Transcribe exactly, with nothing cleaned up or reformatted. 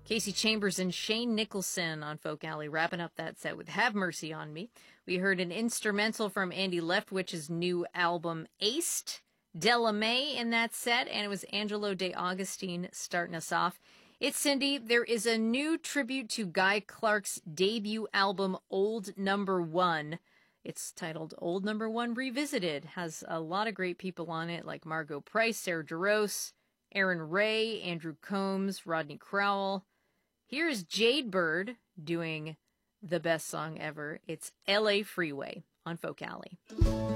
Casey Chambers and Shane Nicholson on Folk Alley, wrapping up that set with Have Mercy on Me. We heard an instrumental from Andy Leftwich's new album, Aced, Della May in that set, and it was Angelo De Augustine starting us off. It's Cindy. There is a new tribute to Guy Clark's debut album, Old Number One. It's titled Old Number One Revisited. Has a lot of great people on it, like Margot Price, Sarah Jarosz, Aaron Ray, Andrew Combs, Rodney Crowell. Here's Jade Bird doing the best song ever. It's L A Freeway on Folk Alley.